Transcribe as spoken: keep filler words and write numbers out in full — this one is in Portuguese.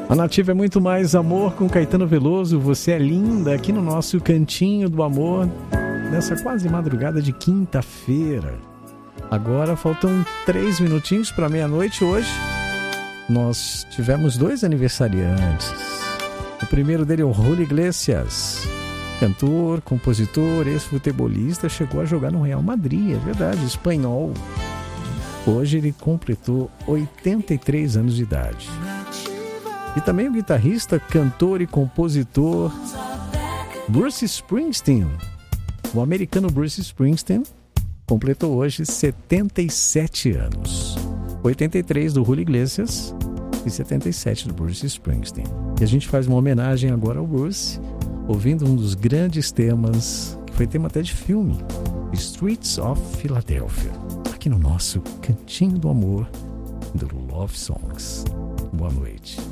A Nativa é muito mais amor com Caetano Veloso. Você é linda aqui no nosso Cantinho do Amor, nessa quase madrugada de quinta-feira. Agora faltam três minutinhos para meia-noite hoje. Nós tivemos dois aniversariantes. O primeiro dele é o Julio Iglesias, cantor, compositor, ex-futebolista, chegou a jogar no Real Madrid, é verdade, espanhol. Hoje ele completou oitenta e três anos de idade. E também o guitarrista, cantor e compositor Bruce Springsteen. O americano Bruce Springsteen completou hoje setenta e sete anos. oitenta e três do Julio Iglesias e setenta e sete do Bruce Springsteen. E a gente faz uma homenagem agora ao Bruce, ouvindo um dos grandes temas, que foi tema até de filme, Streets of Philadelphia, aqui no nosso Cantinho do Amor do Love Songs. Boa noite.